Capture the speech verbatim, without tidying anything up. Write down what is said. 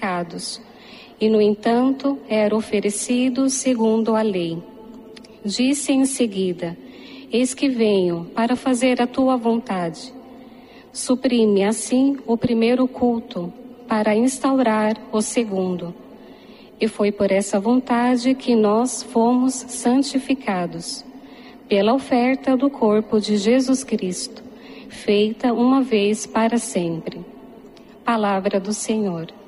pecados, e, no entanto, era oferecido segundo a lei. Disse em seguida: eis que venho para fazer a tua vontade. Suprime assim o primeiro culto, para instaurar o segundo. E foi por essa vontade que nós fomos santificados, pela oferta do corpo de Jesus Cristo, feita uma vez para sempre. Palavra do Senhor.